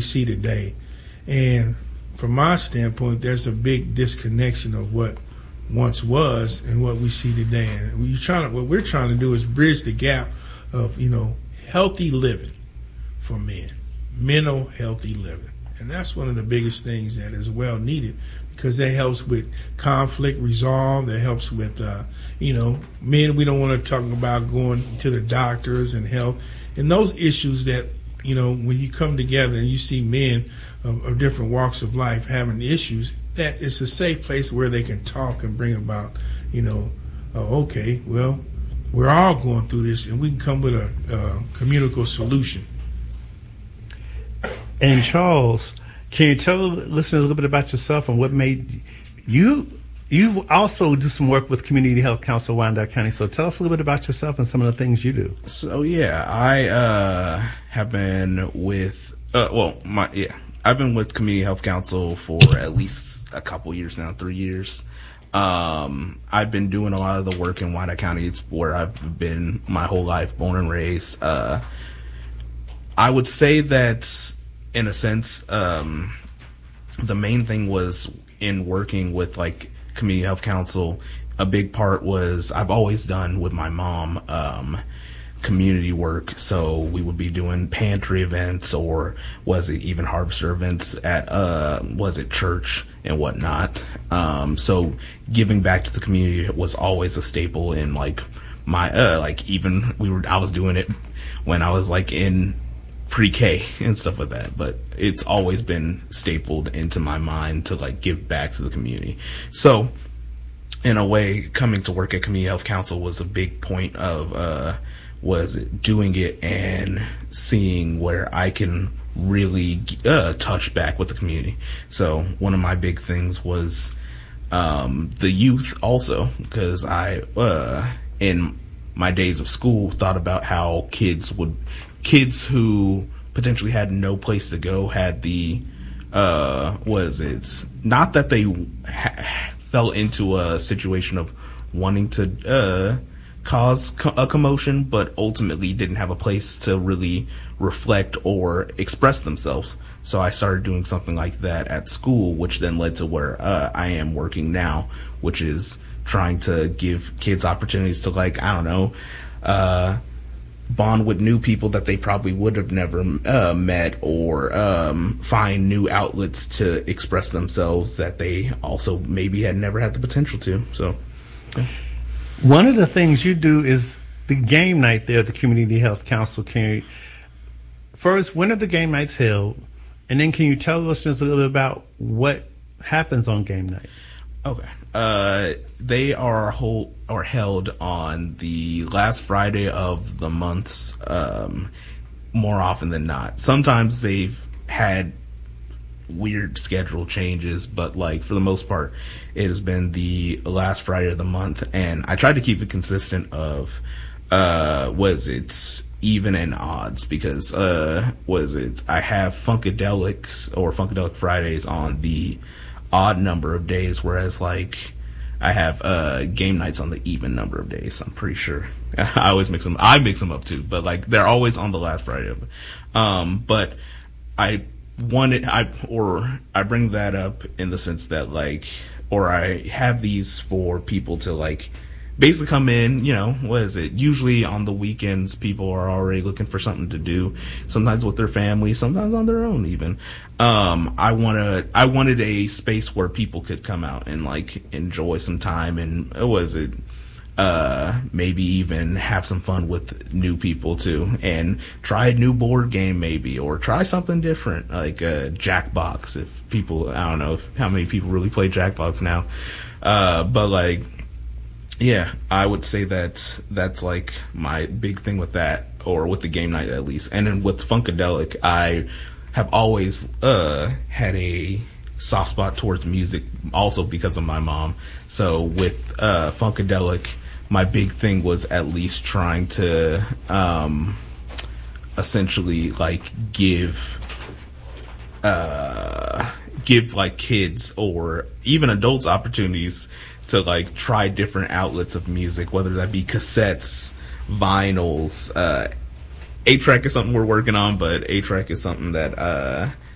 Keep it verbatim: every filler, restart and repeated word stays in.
see today. And from my standpoint, there's a big disconnection of what once was and what we see today. And we're trying to, what we're trying to do is bridge the gap of, you know, healthy living for men, mental healthy living. And that's one of the biggest things that is well needed, because that helps with conflict resolve. That helps with, uh, you know, men, we don't want to talk about going to the doctors and health and those issues that, you know, when you come together and you see men of, of different walks of life having issues, that it's a safe place where they can talk and bring about, you know, uh, okay, well, we're all going through this and we can come with a, a communicable solution. And Charles, can you tell listeners a little bit about yourself and what made you? You also do some work with Community Health Council Wyandotte County. So tell us a little bit about yourself and some of the things you do. So yeah, I uh, have been with uh, well, my yeah, I've been with Community Health Council for at least a couple years now, three years. Um, I've been doing a lot of the work in Wyandotte County. It's where I've been my whole life, born and raised. Uh, I would say that, in a sense, um, the main thing was in working with like Community Health Council. A big part was I've always done with my mom um, community work. So we would be doing pantry events, or was it even harvester events at uh, was it church and whatnot. Um, so giving back to the community was always a staple in like my uh, like even we were I was doing it when I was like in pre-K and stuff like that, but it's always been stapled into my mind to like give back to the community. So in a way, coming to work at Community Health Council was a big point of uh was it doing it and seeing where I can really uh, touch back with the community. So one of my big things was um the youth also, because I uh in my days of school thought about how kids would kids who potentially had no place to go had the, uh, what is it? Not that they ha- fell into a situation of wanting to, uh, cause co- a commotion, but ultimately didn't have a place to really reflect or express themselves. So I started doing something like that at school, which then led to where, uh, I am working now, which is trying to give kids opportunities to, like, I don't know, uh, bond with new people that they probably would have never uh, met, or um, find new outlets to express themselves that they also maybe had never had the potential to. So, okay. One of the things you do is the game night there at the Community Health Council. Can you, first, when are the game nights held? And then can you tell listeners a little bit about what happens on game night? Okay. Uh, they are whole, are held on the last Friday of the months, um, more often than not. Sometimes they've had weird schedule changes, but like for the most part, it has been the last Friday of the month. And I tried to keep it consistent of, uh, was it even and odds, because, uh, was it, I have Funkadelics or Funkadelic Fridays on the odd number of days, whereas like I have uh game nights on the even number of days. I'm pretty sure. I always mix them. I mix them up too, but like they're always on the last Friday of it. Um, but I wanted I or I bring that up in the sense that like, or I have these for people to like basically come in, you know, what is it? Usually on the weekends, people are already looking for something to do, sometimes with their family, sometimes on their own even. Um, I wanna, I wanted a space where people could come out and like enjoy some time and, what is it? Uh, maybe even have some fun with new people too, and try a new board game maybe, or try something different, like uh, Jackbox. If people, I don't know if, how many people really play Jackbox now. Uh, but like, yeah, I would say that that's like my big thing with that, or with the game night at least. And then with Funkadelic, I have always uh had a soft spot towards music, also because of my mom. So with uh Funkadelic, my big thing was at least trying to um essentially like give uh give like kids or even adults opportunities to like try different outlets of music, whether that be cassettes, vinyls. uh eight track is something we're working on, but eight track is something that uh